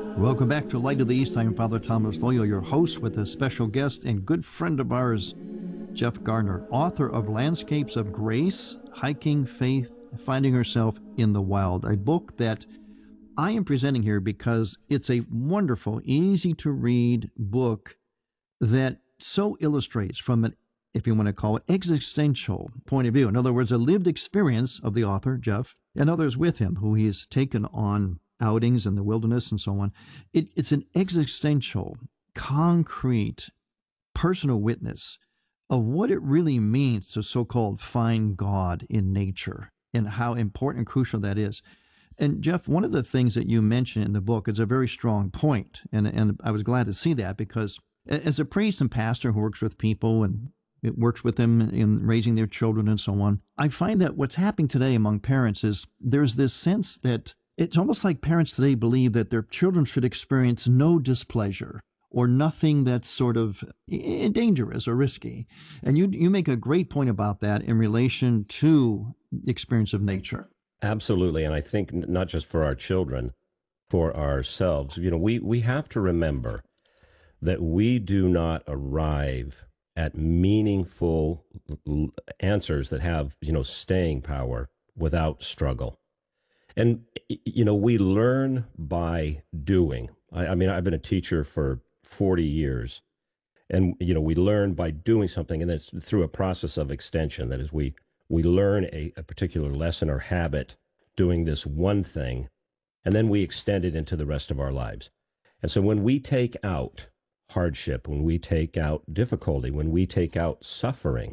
Welcome back to Light of the East. I'm Father Thomas Loyo, your host, with a special guest and good friend of ours, Jeff Gardner, author of Landscapes of Grace, Hiking Faith, Finding Herself in the Wild, a book that I am presenting here because it's a wonderful, easy-to-read book that so illustrates from an, if you want to call it, existential point of view. In other words, a lived experience of the author, Jeff, and others with him who he's taken on outings in the wilderness and so on. It's an existential, concrete, personal witness of what it really means to so-called find God in nature and how important and crucial that is. And Jeff, one of the things that you mention in the book is a very strong point, and I was glad to see that, because as a priest and pastor who works with people and it works with them in raising their children and so on, I find that what's happening today among parents is there's this sense that it's almost like parents today believe that their children should experience no displeasure or nothing that's sort of dangerous or risky. And you make a great point about that in relation to the experience of nature. Absolutely. And I think not just for our children, for ourselves, we have to remember that we do not arrive at meaningful answers that have, staying power without struggle. And, we learn by doing. I mean, I've been a teacher for 40 years, and, we learn by doing something, and it's through a process of extension. That is, we learn a particular lesson or habit doing this one thing, and then we extend it into the rest of our lives. And so when we take out hardship, when we take out difficulty, when we take out suffering,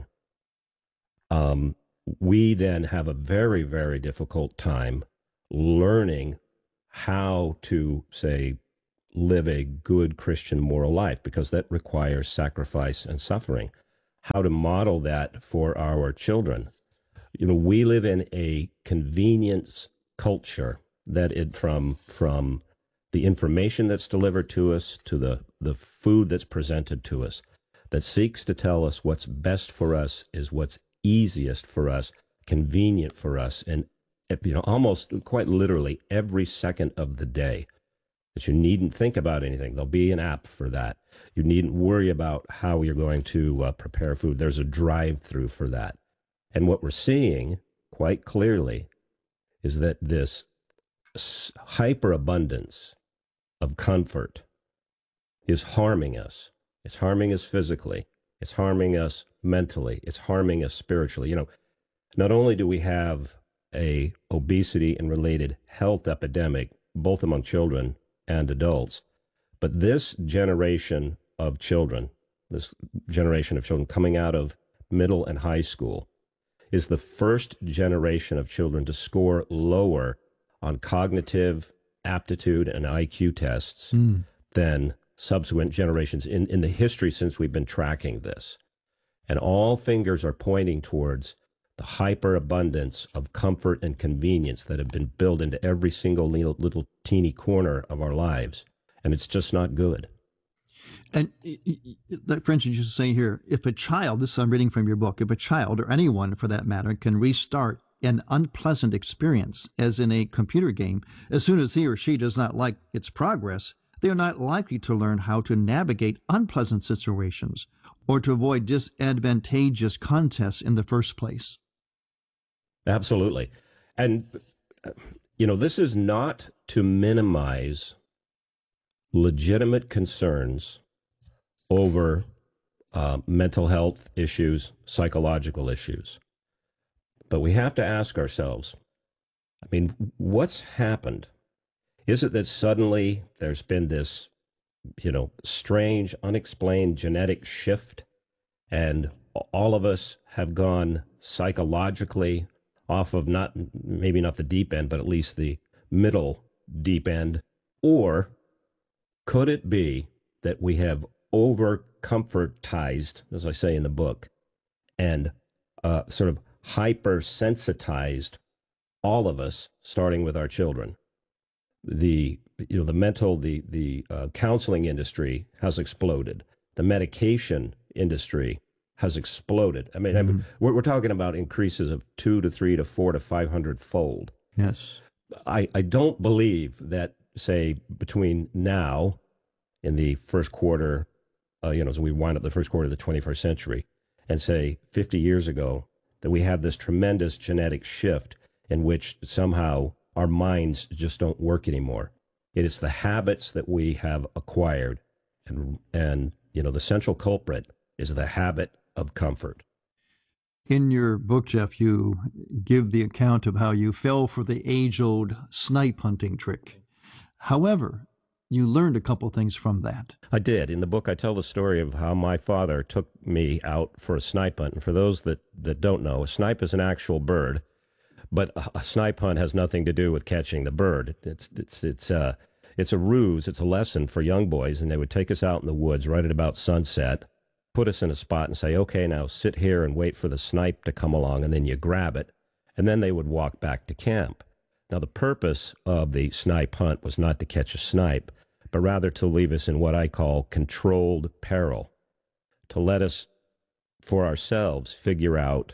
we then have a very, very difficult time learning how to, say, live a good Christian moral life, because that requires sacrifice and suffering. How to model that for our children. We live in a convenience culture that from the information that's delivered to us to the food that's presented to us, that seeks to tell us what's best for us is what's easiest for us, convenient for us, and almost quite literally every second of the day. That you needn't think about anything. There'll be an app for that. You needn't worry about how you're going to prepare food. There's a drive-through for that. And what we're seeing quite clearly is that this hyperabundance of comfort is harming us. It's harming us physically. It's harming us mentally. It's harming us spiritually. Not only do we have a obesity and related health epidemic, both among children and adults, but this generation of children coming out of middle and high school is the first generation of children to score lower on cognitive aptitude and IQ tests than subsequent generations in the history since we've been tracking this. And all fingers are pointing towards the hyperabundance of comfort and convenience that have been built into every single little teeny corner of our lives. And it's just not good. And for instance, you say here, if a child, this I'm reading from your book, if a child, or anyone for that matter, can restart an unpleasant experience, as in a computer game, as soon as he or she does not like its progress, they are not likely to learn how to navigate unpleasant situations or to avoid disadvantageous contests in the first place. Absolutely. And, this is not to minimize legitimate concerns over mental health issues, psychological issues. But we have to ask ourselves, what's happened? Is it that suddenly there's been this, strange, unexplained genetic shift, and all of us have gone psychologically off of maybe not the deep end, but at least the middle deep end? Or could it be that we have over-comfortized, as I say in the book, and sort of hypersensitized all of us, starting with our children? The counseling industry has exploded. The medication industry has exploded. We're talking about increases of 2 to 3 to 4 to 500 fold. Yes. I don't believe that say, between now in the first quarter, as we wind up the first quarter of the 21st century, and say 50 years ago, that we have this tremendous genetic shift in which somehow our minds just don't work anymore. It is the habits that we have acquired, and the central culprit is the habit of comfort. In your book, Jeff, you give the account of how you fell for the age-old snipe hunting trick. However, you learned a couple things from that. I did. In the book, I tell the story of how my father took me out for a snipe hunt. And for those that don't know, a snipe is an actual bird, but a snipe hunt has nothing to do with catching the bird. It's a ruse. It's a lesson for young boys, and they would take us out in the woods right at about sunset, put us in a spot and say, okay, now sit here and wait for the snipe to come along, and then you grab it, and then they would walk back to camp. Now, the purpose of the snipe hunt was not to catch a snipe, but rather to leave us in what I call controlled peril, to let us, for ourselves, figure out,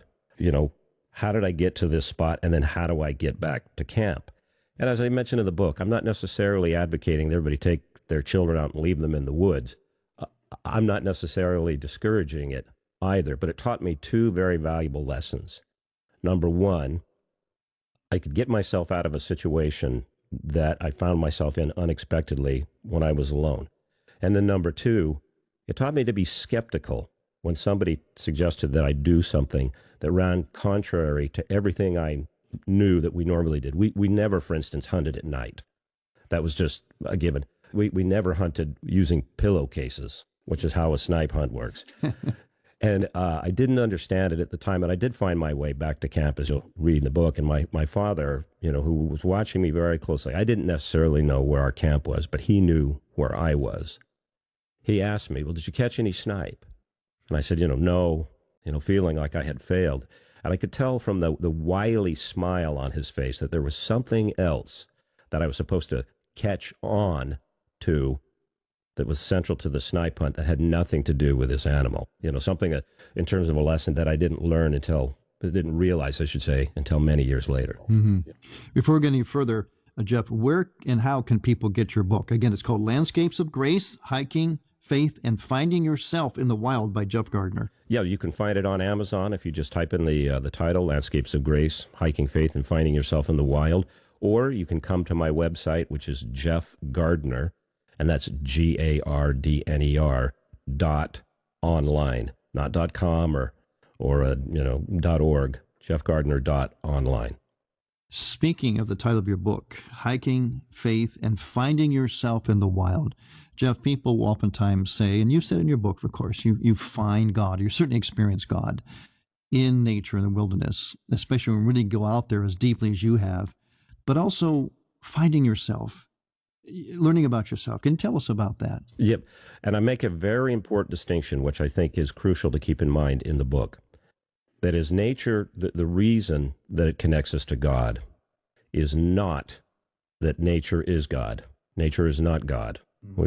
how did I get to this spot, and then how do I get back to camp? And as I mentioned in the book, I'm not necessarily advocating that everybody take their children out and leave them in the woods. I'm not necessarily discouraging it either, but it taught me two very valuable lessons. Number one, I could get myself out of a situation that I found myself in unexpectedly when I was alone. And then number two, it taught me to be skeptical when somebody suggested that I do something that ran contrary to everything I knew that we normally did. We never, for instance, hunted at night. That was just a given. We never hunted using pillowcases, which is how a snipe hunt works. And I didn't understand it at the time, and I did find my way back to camp, as you'll read in the book. And my father, who was watching me very closely, I didn't necessarily know where our camp was, but he knew where I was. He asked me, well, did you catch any snipe? And I said, no, feeling like I had failed. And I could tell from the wily smile on his face that there was something else that I was supposed to catch on to that was central to the snipe hunt that had nothing to do with this animal. Something that, in terms of a lesson that I didn't realize, I should say, until many years later. Mm-hmm. Before we get any further, Jeff, where and how can people get your book? Again, it's called Landscapes of Grace, Hiking, Faith, and Finding Yourself in the Wild by Jeff Gardner. Yeah, you can find it on Amazon if you just type in the title, Landscapes of Grace, Hiking, Faith, and Finding Yourself in the Wild. Or you can come to my website, which is Jeff Gardner, and that's GARDNER .online, not .com or .org, jeffgardner.online. Speaking of the title of your book, Hiking, Faith, and Finding Yourself in the Wild, Jeff, people oftentimes say, and you've said in your book, of course, you find God, you certainly experience God in nature, in the wilderness, especially when you really go out there as deeply as you have, but also finding yourself, learning about yourself. Can you tell us about that? Yep. And I make a very important distinction, which I think is crucial to keep in mind in the book. That is, nature, the reason that it connects us to God is not that nature is God. Nature is not God. We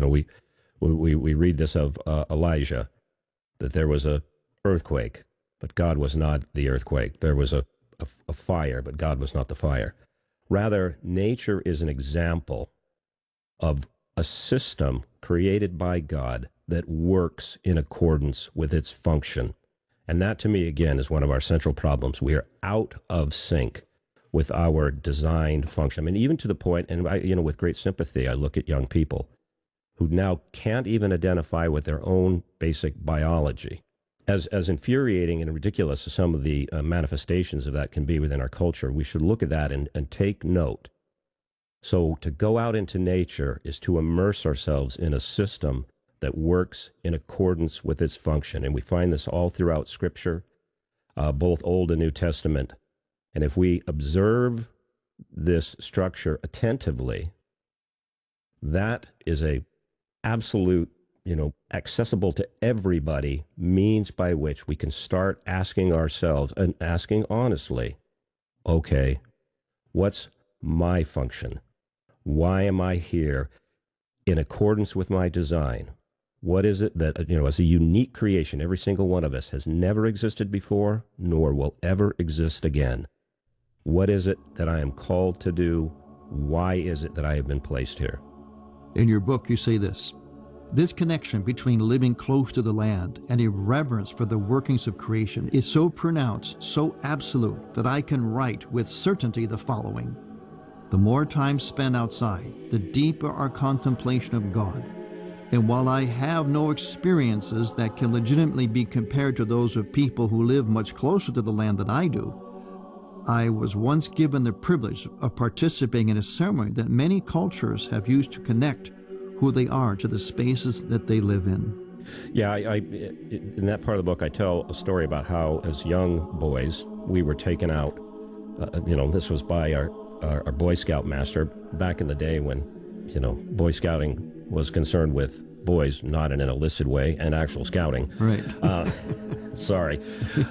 read this of Elijah, that there was a earthquake, but God was not the earthquake. There was a fire, but God was not the fire. Rather, nature is an example of a system created by God that works in accordance with its function. And that, to me, again, is one of our central problems. We are out of sync with our designed function. I mean, even to the point, and with great sympathy, I look at young people who now can't even identify with their own basic biology. As infuriating and ridiculous as some of the manifestations of that can be within our culture, we should look at that and take note. So to go out into nature is to immerse ourselves in a system that works in accordance with its function. And we find this all throughout Scripture, both Old and New Testament. And if we observe this structure attentively, that is a absolute, accessible to everybody means by which we can start asking ourselves and asking honestly, okay, what's my function? Why am I here in accordance with my design? What is it that, as a unique creation, every single one of us has never existed before, nor will ever exist again? What is it that I am called to do? why is it that I have been placed here? In your book, you say this connection between living close to the land and a reverence for the workings of creation is so pronounced, so absolute, that I can write with certainty the following: the more time spent outside, the deeper our contemplation of God. And while I have no experiences that can legitimately be compared to those of people who live much closer to the land than I do, I was once given the privilege of participating in a ceremony that many cultures have used to connect who they are to the spaces that they live in. Yeah, in that part of the book, I tell a story about how, as young boys, we were taken out. This was by our Boy Scout master back in the day when, Boy Scouting was concerned with boys, not in an illicit way, and actual scouting. Right. Sorry.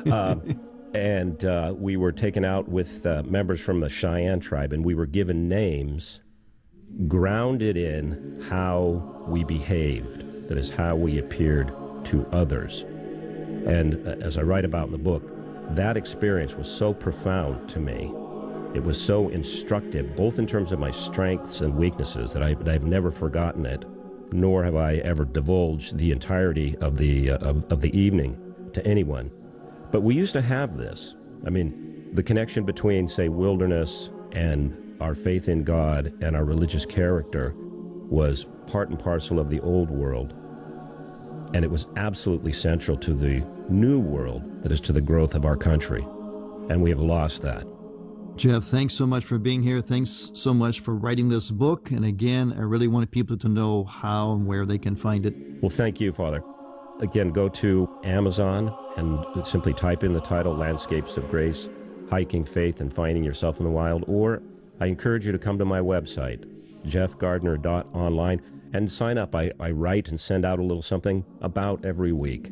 And we were taken out with members from the Cheyenne tribe, and we were given names grounded in how we behaved, that is, how we appeared to others. And as I write about in the book, that experience was so profound to me. It was so instructive, both in terms of my strengths and weaknesses, that I've never forgotten it, nor have I ever divulged the entirety of the evening to anyone. But we used to have this. I mean, the connection between, say, wilderness and our faith in God and our religious character was part and parcel of the old world. And it was absolutely central to the new world, that is, to the growth of our country. And we have lost that. Jeff, thanks so much for being here. Thanks so much for writing this book. And again, I really wanted people to know how and where they can find it. Well, thank you, Father. Again, go to Amazon and simply type in the title, Landscapes of Grace, Hiking Faith and Finding Yourself in the Wild. Or I encourage you to come to my website, jeffgardner.online, and sign up. I write and send out a little something about every week,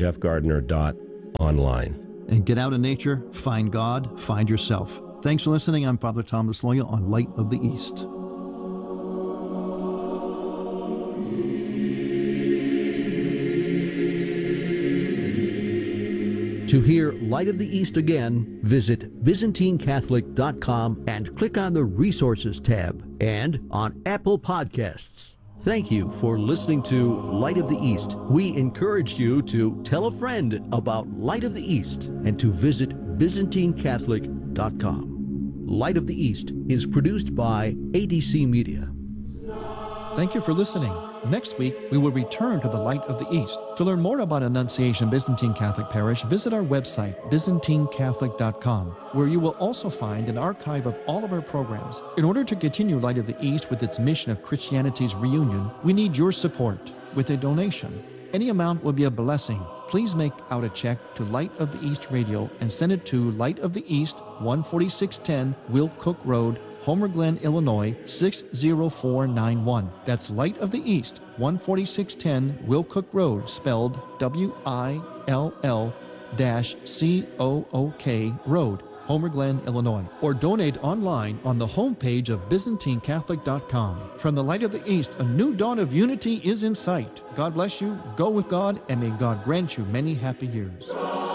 jeffgardner.online. And get out in nature, find God, find yourself. Thanks for listening. I'm Father Thomas Loya on Light of the East. To hear Light of the East again, visit ByzantineCatholic.com and click on the Resources tab, and on Apple Podcasts. Thank you for listening to Light of the East. We encourage you to tell a friend about Light of the East and to visit ByzantineCatholic.com. Light of the East is produced by ADC Media. Thank you for listening. Next week, we will return to the Light of the East. To learn more about Annunciation Byzantine Catholic Parish, visit our website, ByzantineCatholic.com, where you will also find an archive of all of our programs. In order to continue Light of the East with its mission of Christianity's reunion, we need your support with a donation. Any amount will be a blessing. Please make out a check to Light of the East Radio and send it to Light of the East, 14610 Will Cook Road, Homer Glen, Illinois, 60491. That's Light of the East, 14610 Will Cook Road, spelled WILL-COOK Road, Homer Glen, Illinois. Or donate online on the homepage of ByzantineCatholic.com. From the Light of the East, a new dawn of unity is in sight. God bless you, go with God, and may God grant you many happy years.